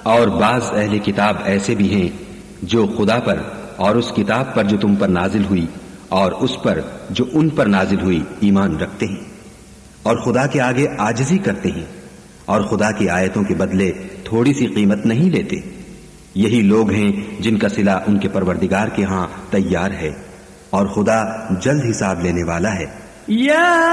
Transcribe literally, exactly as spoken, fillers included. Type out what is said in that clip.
और बाज अहले किताब ऐसे भी हैं जो खुदा पर और उस किताब पर जो तुम पर नाजिल हुई और उस पर जो उन पर नाजिल हुई ईमान रखते हैं और खुदा के आगे आजिज़ी करते हैं और खुदा की आयतों के बदले थोड़ी सी कीमत नहीं लेते। यही लोग हैं जिनका सिला उनके परवरदिगार के हां तैयार है और खुदा जल्द हिसाब लेने वाला है। या